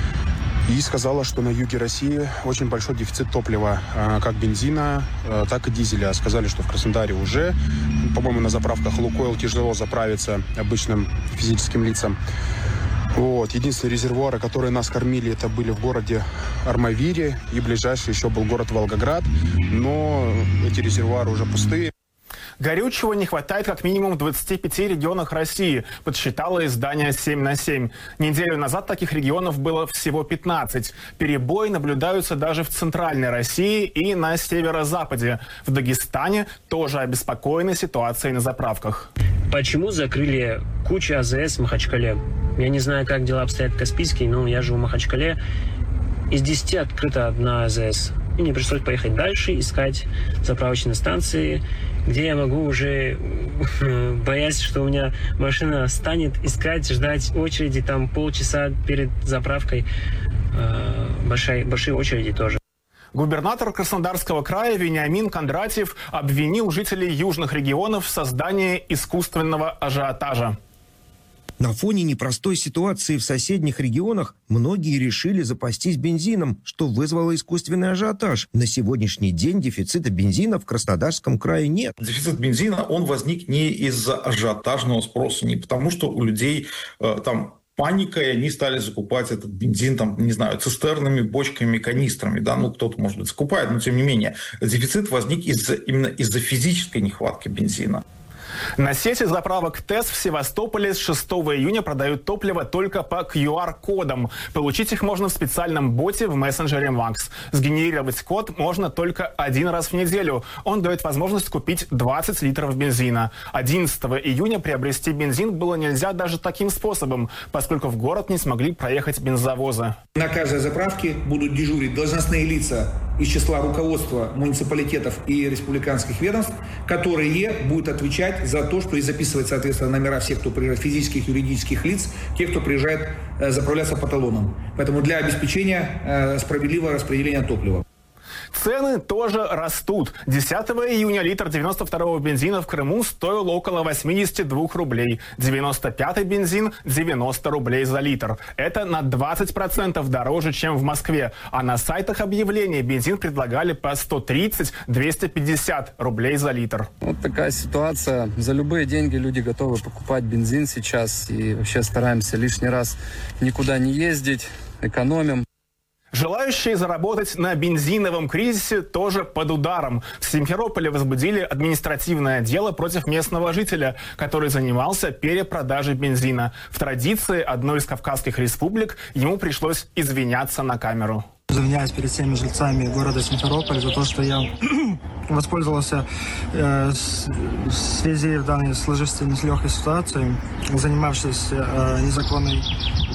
И сказала, что на юге России очень большой дефицит топлива, как бензина, так и дизеля. Сказали, что в Краснодаре уже, по-моему, на заправках Лукойл тяжело заправиться обычным физическим лицам. Вот. Единственные резервуары, которые нас кормили, это были в городе Армавире, и ближайший еще был город Волгоград, но эти резервуары уже пустые. Горючего не хватает как минимум в двадцати пяти регионах России, подсчитало издание семь на семь. Неделю назад таких регионов было всего пятнадцать. Перебои наблюдаются даже в центральной России и на северо-западе. В Дагестане тоже обеспокоены ситуацией на заправках. Почему закрыли кучу а зэ эс в Махачкале? Я не знаю, как дела обстоят в Каспийске, но я живу в Махачкале. Из десяти открыта одна а зэ эс. И мне пришлось поехать дальше, искать заправочные станции, где я могу уже, боясь, что у меня машина станет, искать, ждать очереди, там полчаса перед заправкой. Большие, большие очереди тоже. Губернатор Краснодарского края Вениамин Кондратьев обвинил жителей южных регионов в создании искусственного ажиотажа. На фоне непростой ситуации в соседних регионах многие решили запастись бензином, что вызвало искусственный ажиотаж. На сегодняшний день дефицита бензина в Краснодарском крае нет. Дефицит бензина, он возник не из-за ажиотажного спроса, не потому что у людей э, там паника, и они стали закупать этот бензин, там, не знаю, цистернами, бочками, канистрами, да, ну, кто-то, может быть, закупает, но, тем не менее, дефицит возник из-за, именно из-за физической нехватки бензина. На сети заправок ТЭС в Севастополе с шестого июня продают топливо только по ку ар кодам. Получить их можно в специальном боте в мессенджере Макс. Сгенерировать код можно только один раз в неделю. Он дает возможность купить двадцать литров бензина. одиннадцатого июня приобрести бензин было нельзя даже таким способом, поскольку в город не смогли проехать бензовозы. На каждой заправке будут дежурить должностные лица из числа руководства муниципалитетов и республиканских ведомств, которые будут отвечать за то, что и записывать, соответственно, номера всех, кто приезжает, физических, юридических лиц, тех, кто приезжает э, заправляться по талонам. Поэтому для обеспечения э, справедливого распределения топлива. Цены тоже растут. десятого июня литр девяносто второго бензина в Крыму стоил около восьмидесяти двух рублей. девяносто пятый бензин – девяносто рублей за литр. Это на двадцать процентов дороже, чем в Москве. А на сайтах объявлений бензин предлагали по сто тридцать - двести пятьдесят рублей за литр. Вот такая ситуация. За любые деньги люди готовы покупать бензин сейчас. И вообще стараемся лишний раз никуда не ездить, экономим. Желающие заработать на бензиновом кризисе тоже под ударом. В Симферополе возбудили административное дело против местного жителя, который занимался перепродажей бензина. В традиции одной из кавказских республик ему пришлось извиняться на камеру. Извиняюсь перед всеми жильцами города Симферополь за то, что я воспользовался э, с, в связи в данной сложившейся нелегкой ситуации, занимавшись э, незаконной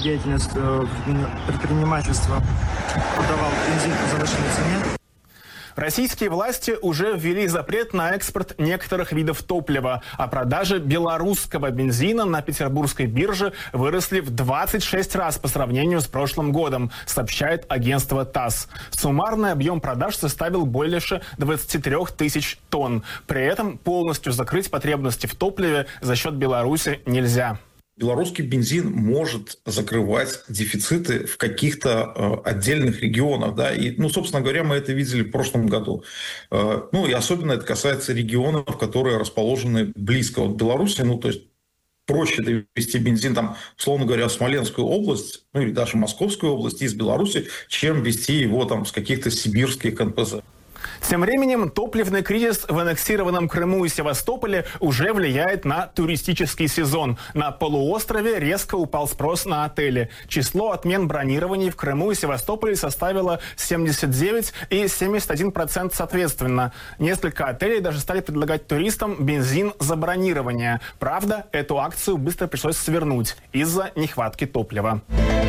деятельностью предпринимательства, продавал бензин по завышенной цене. Российские власти уже ввели запрет на экспорт некоторых видов топлива, а продажи белорусского бензина на петербургской бирже выросли в двадцать шесть раз по сравнению с прошлым годом, сообщает агентство ТАСС. Суммарный объем продаж составил больше двадцати трёх тысяч тонн. При этом полностью закрыть потребности в топливе за счет Беларуси нельзя. Белорусский бензин может закрывать дефициты в каких-то э, отдельных регионах, да, и, ну, собственно говоря, мы это видели в прошлом году. Э, ну, и особенно это касается регионов, которые расположены близко от Беларуси, ну, то есть проще довести бензин, там, условно говоря, в Смоленскую область, ну, или даже Московскую область из Беларуси, чем вести его там с каких-то сибирских эн пэ зэ. Тем временем топливный кризис в аннексированном Крыму и Севастополе уже влияет на туристический сезон. На полуострове резко упал спрос на отели. Число отмен бронирований в Крыму и Севастополе составило семьдесят девять и семьдесят один процент соответственно. Несколько отелей даже стали предлагать туристам бензин за бронирование. Правда, эту акцию быстро пришлось свернуть из-за нехватки топлива.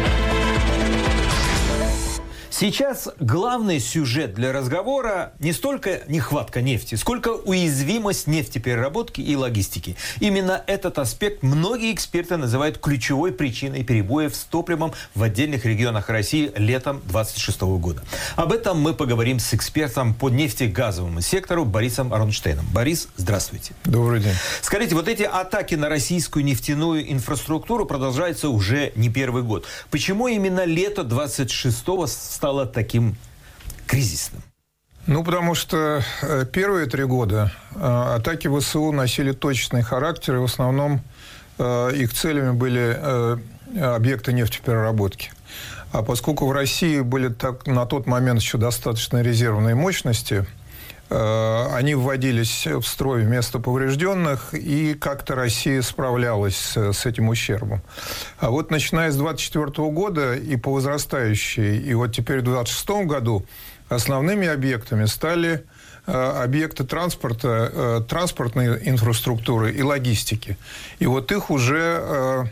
Сейчас главный сюжет для разговора не столько нехватка нефти, сколько уязвимость нефтепереработки и логистики. Именно этот аспект многие эксперты называют ключевой причиной перебоев с топливом в отдельных регионах России летом двадцать шестого года. Об этом мы поговорим с экспертом по нефтегазовому сектору Борисом Ронштейном. Борис, здравствуйте. Добрый день. Скажите, вот эти атаки на российскую нефтяную инфраструктуру продолжаются уже не первый год. Почему именно лето двадцать шестого стало таким кризисным? Ну, потому что первые три года атаки ВСУ носили точечный характер, и в основном их целями были объекты нефтепереработки. А поскольку в России были так, на тот момент еще достаточно резервные мощности, они вводились в строй вместо поврежденных, и как-то Россия справлялась с этим ущербом. А вот начиная с двадцать четвёртого года и по возрастающей, и вот теперь в двадцать шестом году основными объектами стали объекты транспорта, транспортной инфраструктуры и логистики. И вот их уже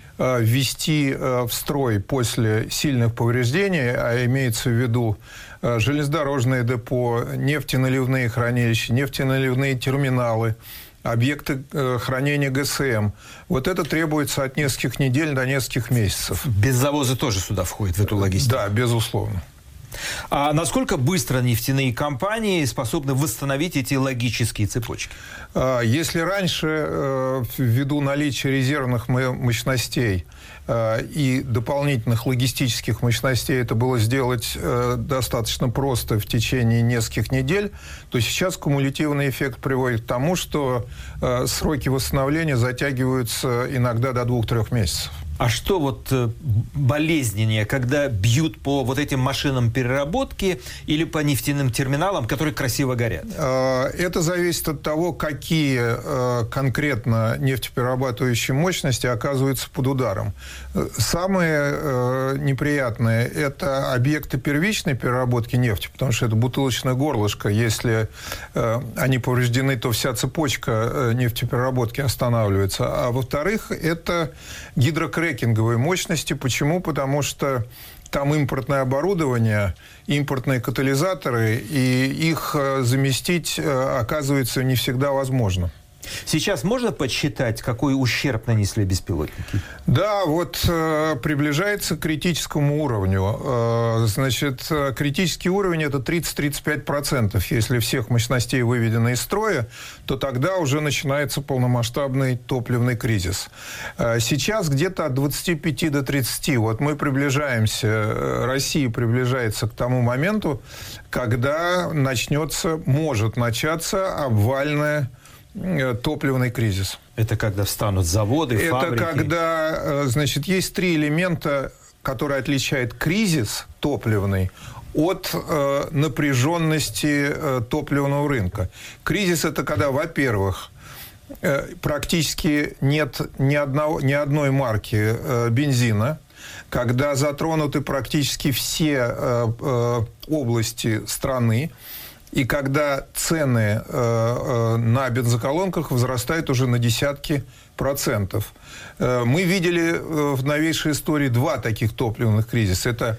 ввести в строй после сильных повреждений, а имеется в виду железнодорожные депо, нефтеналивные хранилища, нефтеналивные терминалы, объекты хранения гэ эс эм. Вот это требуется от нескольких недель до нескольких месяцев. Беззавозы тоже сюда входят, в эту логистику? Да, безусловно. А насколько быстро нефтяные компании способны восстановить эти логические цепочки? Если раньше, ввиду наличия резервных мощностей и дополнительных логистических мощностей, это было сделать достаточно просто в течение нескольких недель, то сейчас кумулятивный эффект приводит к тому, что сроки восстановления затягиваются иногда до двух-трех месяцев. А что вот болезненнее, когда бьют по вот этим машинам переработки или по нефтяным терминалам, которые красиво горят? Это зависит от того, какие конкретно нефтеперерабатывающие мощности оказываются под ударом. Самые неприятные – это объекты первичной переработки нефти, потому что это бутылочное горлышко. Если они повреждены, то вся цепочка нефтепереработки останавливается. А во-вторых, это гидрокрекинговые мощности. Почему? Потому что там импортное оборудование, импортные катализаторы, и их заместить оказывается не всегда возможно. Сейчас можно подсчитать, какой ущерб нанесли беспилотники? Да, вот э, приближается к критическому уровню. Э, значит, критический уровень – это тридцать-тридцать пять процентов. Если всех мощностей выведено из строя, то тогда уже начинается полномасштабный топливный кризис. Э, сейчас где-то от двадцати пяти до тридцати. Вот мы приближаемся, Россия приближается к тому моменту, когда начнется, может начаться обвальная топливный кризис. Это когда встанут заводы, Это фабрики? Это когда, значит, есть три элемента, которые отличают кризис топливный от э, напряженности э, топливного рынка. Кризис – это когда, во-первых, э, практически нет ни, одного, ни одной марки э, бензина, когда затронуты практически все э, э, области страны, и когда цены э, э, на бензоколонках возрастают уже на десятки процентов. Э, мы видели э, в новейшей истории два таких топливных кризиса. Это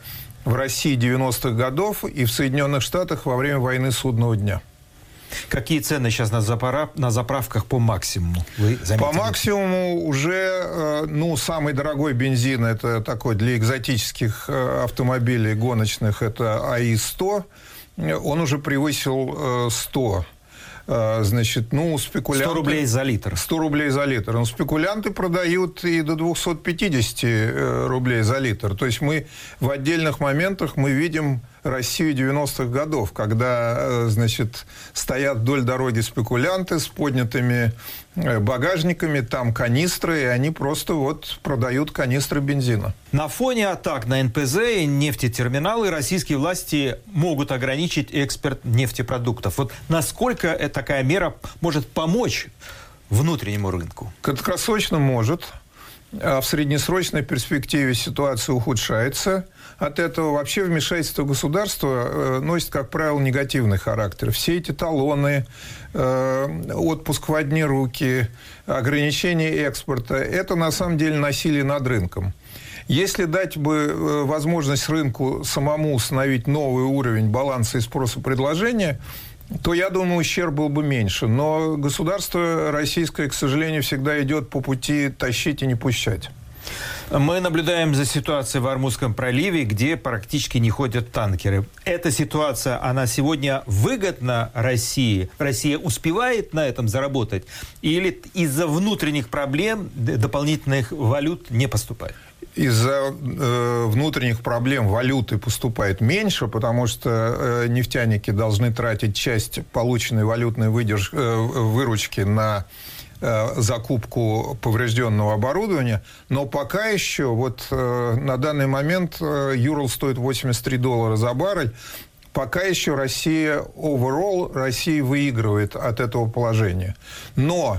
в России девяностых годов и в Соединенных Штатах во время войны Судного дня. Какие цены сейчас на, запара... на заправках по максимуму? Вы заметили? По максимуму уже, ну, самый дорогой бензин, это такой для экзотических автомобилей гоночных, это АИ сто, он уже превысил сто. Значит, ну, спекулянты... сто рублей за литр. сто рублей за литр. Но спекулянты продают и до двухсот пятидесяти рублей за литр. То есть мы в отдельных моментах мы видим Россию девяностых годов, когда, значит, стоят вдоль дороги спекулянты с поднятыми багажниками, там канистры, и они просто вот продают канистры бензина. На фоне атак на эн пэ зэ и нефтетерминалы российские власти могут ограничить экспорт нефтепродуктов. Вот насколько такая мера может помочь внутреннему рынку? Краткосрочно может. А в среднесрочной перспективе ситуация ухудшается. От этого вообще вмешательство государства носит, как правило, негативный характер. Все эти талоны, отпуск в одни руки, ограничение экспорта – это на самом деле насилие над рынком. Если дать бы возможность рынку самому установить новый уровень баланса и спроса предложения, то, я думаю, ущерб был бы меньше. Но государство российское, к сожалению, всегда идет по пути тащить и не пущать. Мы наблюдаем за ситуацией в Ормузском проливе, где практически не ходят танкеры. Эта ситуация, она сегодня выгодна России? Россия успевает на этом заработать? Или из-за внутренних проблем дополнительных валют не поступает? Из-за э, внутренних проблем валюты поступает меньше, потому что э, нефтяники должны тратить часть полученной валютной выдерж... э, выручки на э, закупку поврежденного оборудования. Но пока еще, вот э, на данный момент э, Юрл стоит восемьдесят три доллара за баррель. Пока еще Россия, overall, Россия выигрывает от этого положения. Но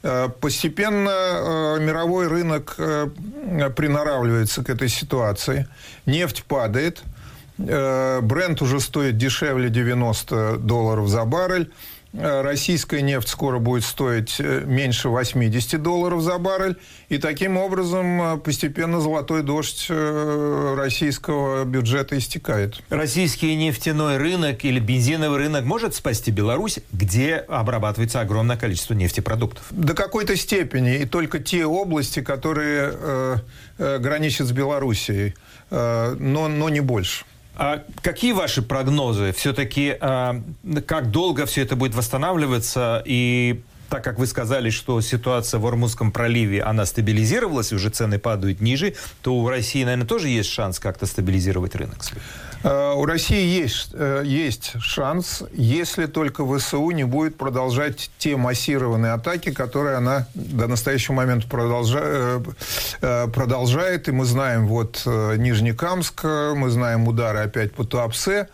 постепенно мировой рынок приноравливается к этой ситуации. Нефть падает. Брент уже стоит дешевле девяноста долларов за баррель. Российская нефть скоро будет стоить меньше восьмидесяти долларов за баррель. И таким образом постепенно золотой дождь российского бюджета истекает. Российский нефтяной рынок или бензиновый рынок может спасти Беларусь, где обрабатывается огромное количество нефтепродуктов? До какой-то степени. И только те области, которые э, э, граничат с Белоруссией. Э, но, но не больше. А какие ваши прогнозы? Все-таки э, как долго все это будет восстанавливаться? И так как вы сказали, что ситуация в Ормузском проливе, она стабилизировалась, уже цены падают ниже, то у России, наверное, тоже есть шанс как-то стабилизировать рынок? У России есть, есть шанс, если только ВСУ не будет продолжать те массированные атаки, которые она до настоящего момента продолжает. продолжает. И мы знаем вот Нижнекамск, мы знаем удары опять по Туапсе.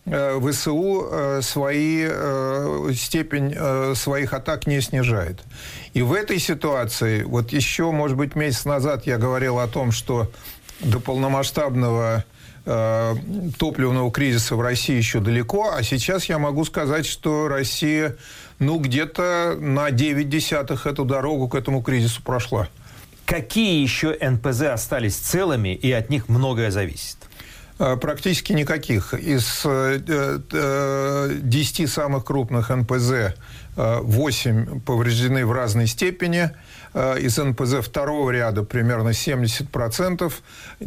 ВСУ свои, степень своих атак не снижает. И в этой ситуации, вот еще, может быть, месяц назад я говорил о том, что до полномасштабного топливного кризиса в России еще далеко, а сейчас я могу сказать, что Россия, ну, где-то на девять десятых эту дорогу к этому кризису прошла. Какие еще эн пэ зэ остались целыми, и от них многое зависит? Практически никаких. Из десяти самых крупных эн пэ зэ восемь повреждены в разной степени. Из эн пэ зэ второго ряда примерно семьдесят процентов.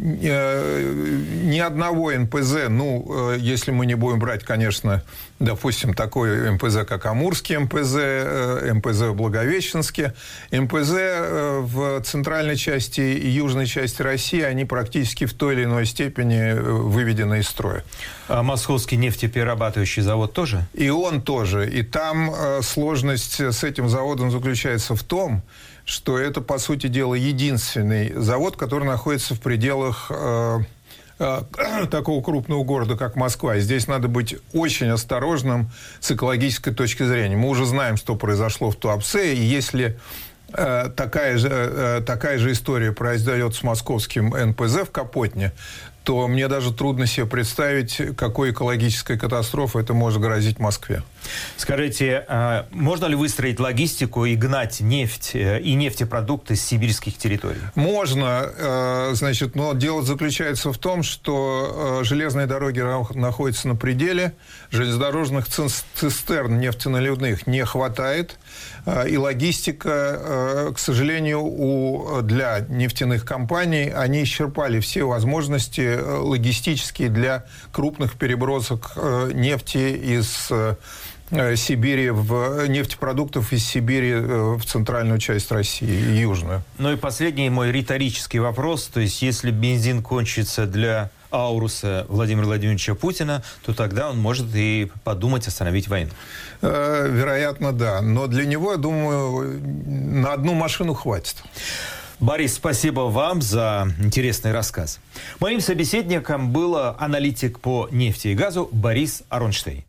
Ни одного эн пэ зэ, ну, если мы не будем брать, конечно, допустим, такой эн пэ зэ, как Амурский эн пэ зэ, эн пэ зэ в Благовещенске, эн пэ зэ в центральной части и южной части России, они практически в той или иной степени выведены из строя. А Московский нефтеперерабатывающий завод тоже? И он тоже. И там сложность с этим заводом заключается в том, что это, по сути дела, единственный завод, который находится в пределах э, э, такого крупного города, как Москва. И здесь надо быть очень осторожным с экологической точки зрения. Мы уже знаем, что произошло в Туапсе, и если э, такая же, э, такая же история произойдет с московским эн пэ зэ в Капотне, то мне даже трудно себе представить, какой экологической катастрофой это может грозить Москве. Скажите, а можно ли выстроить логистику и гнать нефть и нефтепродукты с сибирских территорий? Можно, значит, но дело заключается в том, что железные дороги находятся на пределе, железнодорожных цистерн нефтеналивных не хватает, и логистика, к сожалению, у, для нефтяных компаний, они исчерпали все возможности логистические для крупных перебросок нефти из Сибири, в нефтепродуктов из Сибири в центральную часть России и южную. Ну и последний мой риторический вопрос. То есть, если бензин кончится для ауруса Владимира Владимировича Путина, то тогда он может и подумать остановить войну. Вероятно, да. Но для него, я думаю, на одну машину хватит. Борис, спасибо вам за интересный рассказ. Моим собеседником был аналитик по нефти и газу Борис Аронштейн.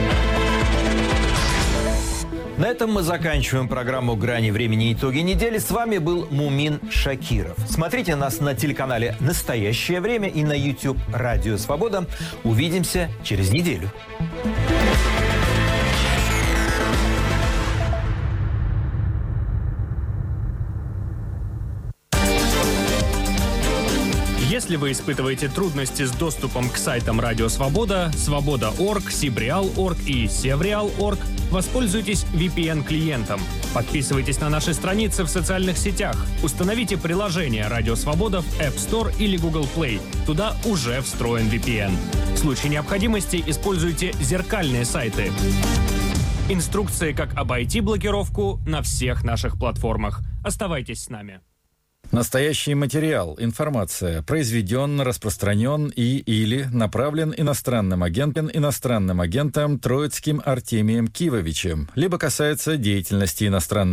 На этом мы заканчиваем программу «Грани времени. Итоги недели». С вами был Мумин Шакиров. Смотрите нас на телеканале «Настоящее время» и на YouTube «Радио Свобода». Увидимся через неделю. Если вы испытываете трудности с доступом к сайтам Радио Свобода, Свобода точка орг, Сибреал точка орг и Севреал точка орг, воспользуйтесь ви пи эн-клиентом. Подписывайтесь на наши страницы в социальных сетях. Установите приложение Радио Свобода в App Store или Google Play. Туда уже встроен ви пи эн. В случае необходимости используйте зеркальные сайты. Инструкции, как обойти блокировку, на всех наших платформах. Оставайтесь с нами. Настоящий материал, информация произведен, распространен и или направлен иностранным агентом, иностранным агентом Троицким Артемием Кивовичем, либо касается деятельности иностранных